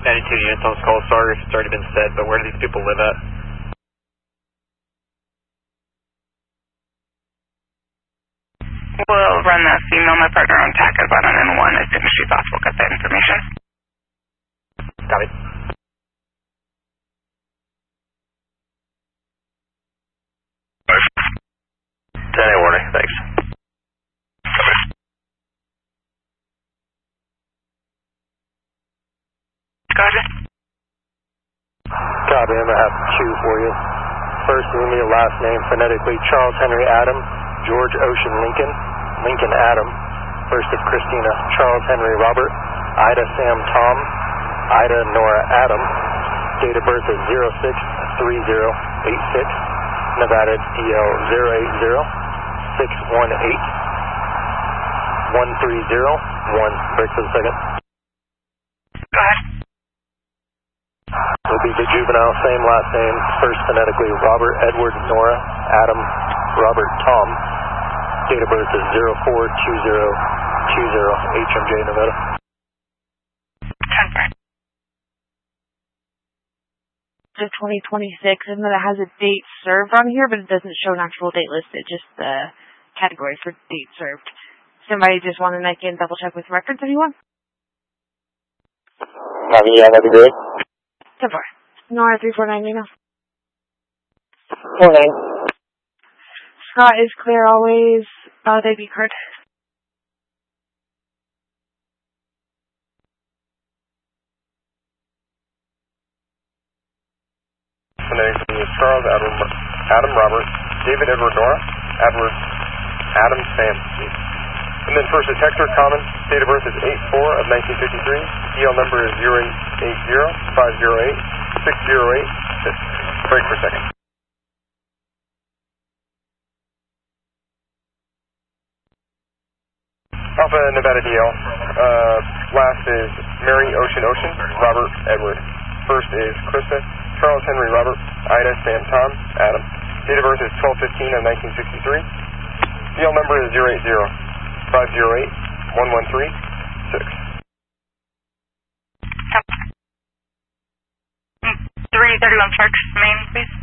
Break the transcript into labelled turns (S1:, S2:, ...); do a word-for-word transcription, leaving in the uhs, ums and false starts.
S1: ninety-two units on Skull. Sorry if it's already been said, but where do these people live at?
S2: We'll run the female, my partner, on tack at about nine one as soon as she's off. We'll get that information.
S1: Copy. ten eight warning, thanks.
S2: Gotcha.
S3: Copy, I'm going to have two for you. First, Romeo, last name phonetically, Charles Henry Adam, George Ocean Lincoln, Lincoln Adam. First of Christina, Charles Henry Robert, Ida Sam Tom, Ida Nora Adam. Date of birth is zero six three zero eight six, Nevada D L zero eight zero six one eight one three zero one. Break for the second.
S2: Go ahead.
S3: Will be the juvenile, same last name, first phonetically, Robert Edward Nora Adam Robert Tom. Date of birth is zero four two zero two zero, H M J, Nevada.
S4: To twenty twenty-six, and then it has a date served on here, but it doesn't show an actual date listed, just the category for date served. Somebody just wanted to again double check with records, anyone?
S3: Um, yeah, that'd be great.
S4: ten four. Nora three four nine, you know.
S3: four nine.
S4: Scott is clear always. Uh, they be card.
S3: Phonetically is Charles Adam, Adam Robert, David Edward Nora, Edward Adam Sam. And then first detector, common, date of birth is eight four of nineteen fifty-three, D L number is zero eight eight zero five zero eight six zero eight six. Break for a second. Alpha Nevada D L, uh, last is Mary Ocean Ocean, Robert Edward. First is Krista, Charles Henry Robert, Ida Sam Tom, Adam. Date of birth is twelve fifteen of nineteen sixty-three. D L number is zero eight zero five zero eight one one three six.
S2: three thirty-one Parks, Main, please.